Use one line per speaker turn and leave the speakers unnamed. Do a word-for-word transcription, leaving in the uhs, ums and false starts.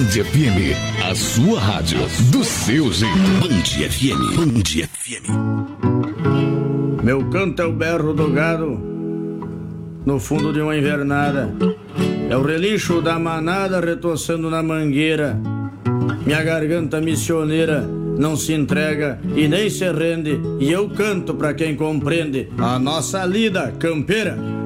Band F M, a sua rádio, do seu jeito. Band F M, Band F M.
Meu canto é o berro do gado no fundo de uma invernada. É o relincho da manada retoçando na mangueira. Minha garganta missioneira não se entrega e nem se rende, e eu canto pra quem compreende a nossa lida campeira.